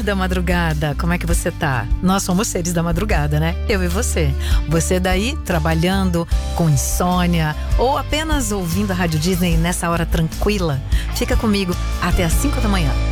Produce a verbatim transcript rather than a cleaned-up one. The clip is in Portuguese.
Acorda, madrugada, como é que você tá? Nós somos seres da madrugada, né? Eu e você. Você daí, trabalhando, com insônia, ou apenas ouvindo a Rádio Disney nessa hora tranquila. Fica comigo até às cinco da manhã.